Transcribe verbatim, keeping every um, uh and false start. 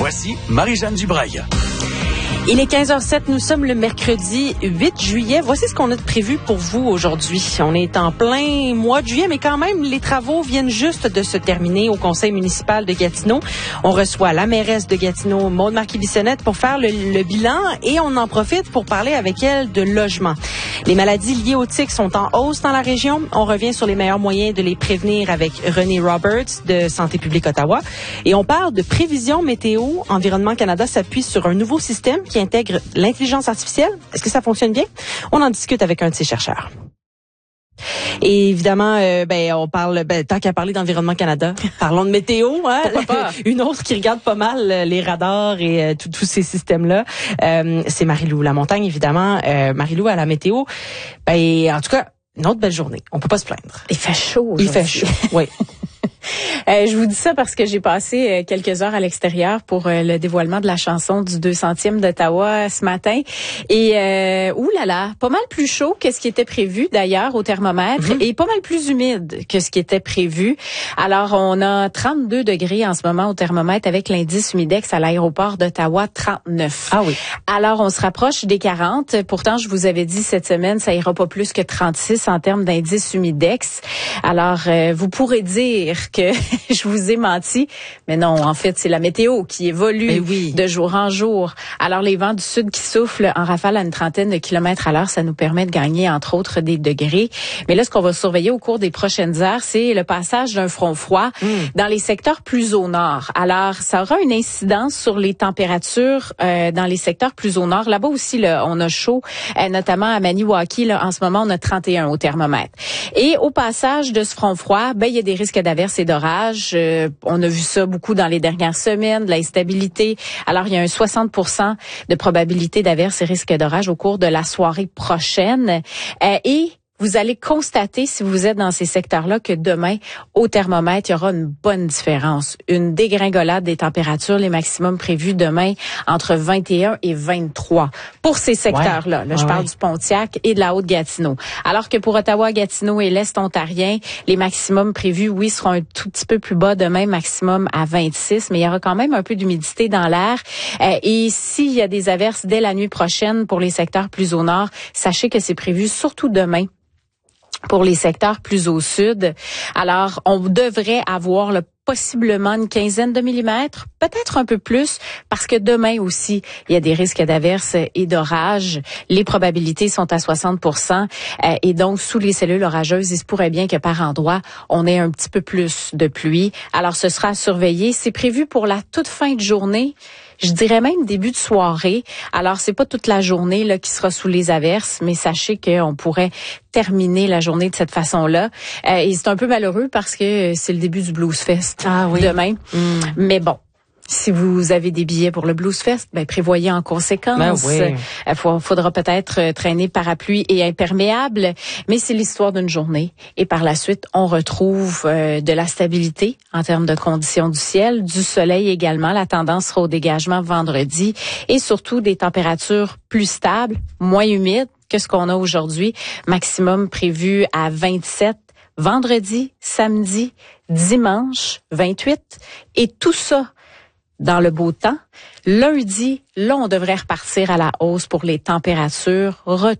Voici Marie-Jeanne Dubreuil. Il est quinze heures zéro sept, nous sommes le mercredi huit juillet. Voici ce qu'on a de prévu pour vous aujourd'hui. On est en plein mois de juillet, mais quand même, les travaux viennent juste de se terminer au conseil municipal de Gatineau. On reçoit la mairesse de Gatineau, Maude Marquis-Bissonnette, pour faire le, le bilan et on en profite pour parler avec elle de logement. Les maladies liées aux tiques sont en hausse dans la région. On revient sur les meilleurs moyens de les prévenir avec René Roberts de Santé publique Ottawa. Et on parle de prévision météo. Environnement Canada s'appuie sur un nouveau système qui intègre l'intelligence artificielle. Est-ce que ça fonctionne bien? On en discute avec un de ses chercheurs. Et évidemment, euh, ben on parle, ben, tant qu'à parler d'Environnement Canada, parlons de météo. Hein? Une autre qui regarde pas mal euh, les radars et euh, tous ces systèmes-là, euh, c'est Marie-Lou Lamontagne, évidemment. Euh, Marie-Lou à la météo. Ben en tout cas, une autre belle journée. On peut pas se plaindre. Il fait chaud. Il fait chaud. Oui. Euh, je vous dis ça parce que j'ai passé euh, quelques heures à l'extérieur pour euh, le dévoilement de la chanson du deux centième d'Ottawa ce matin. Et euh, oulala, pas mal plus chaud que ce qui était prévu d'ailleurs au thermomètre mm-hmm. et pas mal plus humide que ce qui était prévu. Alors, on a trente-deux degrés en ce moment au thermomètre avec l'indice humidex à l'aéroport d'Ottawa, trente-neuf. Ah oui. Alors, on se rapproche des quarante. Pourtant, je vous avais dit cette semaine, ça ira pas plus que trente-six en termes d'indice humidex. Alors, euh, vous pourrez dire que je vous ai menti, mais non, en fait, c'est la météo qui évolue oui. de jour en jour. Alors, les vents du sud qui soufflent en rafale à une trentaine de kilomètres à l'heure, ça nous permet de gagner, entre autres, des degrés. Mais là, ce qu'on va surveiller au cours des prochaines heures, c'est le passage d'un front froid mm. dans les secteurs plus au nord. Alors, ça aura une incidence sur les températures euh, dans les secteurs plus au nord. Là-bas aussi, là, on a chaud, euh, notamment à Maniwaki. Là, en ce moment, on a trente et un au thermomètre. Et au passage de ce front froid, ben il y a des risques d'averses et d'orages. Euh, on a vu ça beaucoup dans les dernières semaines, de l'instabilité. Alors, il y a un soixante pour cent de probabilité d'averses et risques d'orages au cours de la soirée prochaine. Euh, et vous allez constater, si vous êtes dans ces secteurs-là, que demain, au thermomètre, il y aura une bonne différence. Une dégringolade des températures, les maximums prévus demain, entre vingt et un et vingt-trois. Pour ces secteurs-là, ouais. là, je ouais, parle ouais. du Pontiac et de la Haute-Gatineau. Alors que pour Ottawa, Gatineau et l'Est ontarien, les maximums prévus, oui, seront un tout petit peu plus bas demain, maximum à vingt-six, mais il y aura quand même un peu d'humidité dans l'air. Euh, et s'il y a des averses dès la nuit prochaine pour les secteurs plus au nord, sachez que c'est prévu surtout demain pour les secteurs plus au sud. Alors, on devrait avoir le possiblement une quinzaine de millimètres, peut-être un peu plus, parce que demain aussi, il y a des risques d'averses et d'orages. Les probabilités sont à soixante pour cent. Euh, et donc, sous les cellules orageuses, il se pourrait bien que par endroit, on ait un petit peu plus de pluie. Alors, ce sera à surveiller. C'est prévu pour la toute fin de journée. Je dirais même début de soirée. Alors, c'est pas toute la journée là qui sera sous les averses, mais sachez qu'on pourrait terminer la journée de cette façon-là. Euh, et c'est un peu malheureux parce que c'est le début du Blues Fest ah, oui. demain. Mm. Mais bon. Si vous avez des billets pour le Blues Fest, ben prévoyez en conséquence. Ben oui. Il faudra peut-être traîner parapluie et imperméable, mais c'est l'histoire d'une journée. Et par la suite, on retrouve euh, de la stabilité en termes de conditions du ciel, du soleil également. La tendance sera au dégagement vendredi et surtout des températures plus stables, moins humides que ce qu'on a aujourd'hui. Maximum prévu à vingt-sept vendredi, samedi, dimanche, vingt-huit. Et tout ça dans le beau temps. Lundi, là, on devrait repartir à la hausse pour les températures.